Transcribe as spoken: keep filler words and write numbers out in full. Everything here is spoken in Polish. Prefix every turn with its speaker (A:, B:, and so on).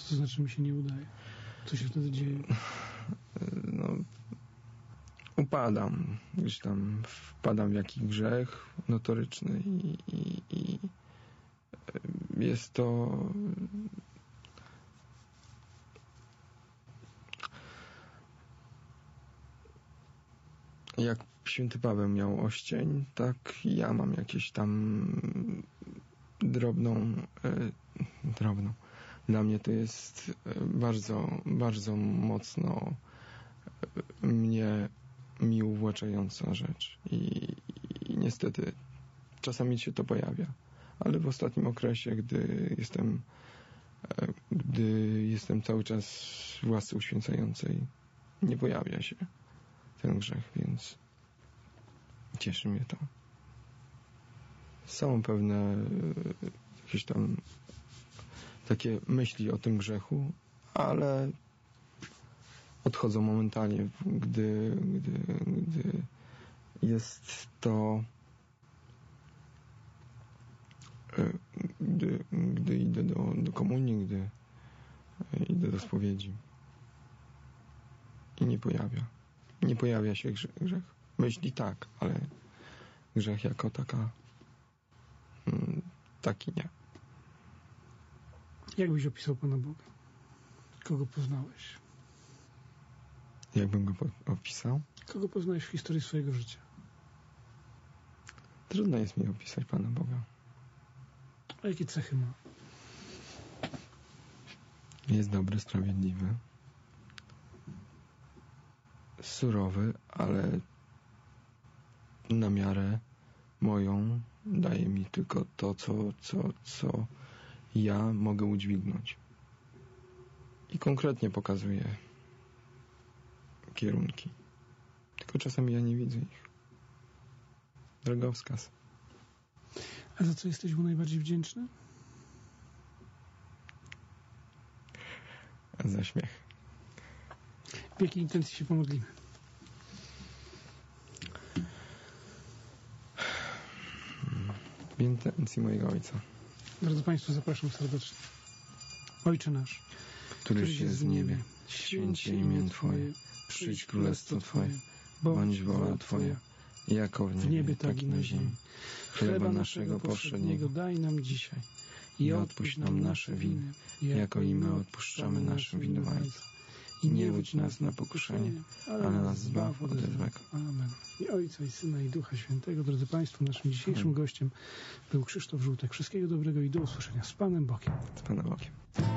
A: Co to znaczy mi się nie udaje? Co się wtedy dzieje?
B: No, upadam. Gdzieś tam wpadam w jakiś grzech notoryczny i, i, i jest to jak święty Paweł miał oścień, tak ja mam jakieś tam drobną e, drobną. Dla mnie to jest bardzo, bardzo mocno mnie mi uwłaczająca rzecz i, i niestety czasami się to pojawia, ale w ostatnim okresie, gdy jestem gdy jestem cały czas w łasce uświęcającej, nie pojawia się ten grzech, więc cieszy mnie to. Są pewne jakieś tam takie myśli o tym grzechu, ale odchodzą momentalnie, gdy, gdy, gdy jest to gdy, gdy idę do, do komunii, gdy idę do spowiedzi i nie pojawia. Nie pojawia się grzech. Myśli tak, ale grzech jako taka taki nie.
A: Jak byś opisał Pana Boga? Kogo poznałeś?
B: Jakbym go opisał?
A: Kogo poznałeś w historii swojego życia?
B: Trudno jest mi opisać Pana Boga.
A: A jakie cechy ma?
B: Jest dobry, sprawiedliwy, surowy, ale na miarę moją daje mi tylko to, co, co, co ja mogę udźwignąć. I konkretnie pokazuje kierunki. Tylko czasami ja nie widzę ich. Drogowskaz.
A: A za co jesteś mu najbardziej wdzięczny?
B: Za śmiech.
A: W jakiej intencji się pomodlimy?
B: W intencji mojego Ojca.
A: Drodzy Państwo, zapraszam serdecznie. Ojcze nasz,
B: któryś jest w niebie, święć się imię Twoje, przyjdź królestwo Twoje, bądź wola Twoja, jako w niebie,
A: w niebie tak i na ziemi.
B: Chleba naszego powszedniego
A: daj nam dzisiaj
B: i odpuść nam nasze winy, jako i my odpuszczamy naszym winowajcom. I nie wódź nas na pokuszenie, ale nas zbaw od złego.
A: Amen. I Ojca, i Syna, i Ducha Świętego. Drodzy Państwo, naszym dzisiejszym gościem był Krzysztof Żółtek. Wszystkiego dobrego i do usłyszenia. Z Panem Bogiem.
B: Z Panem Bogiem.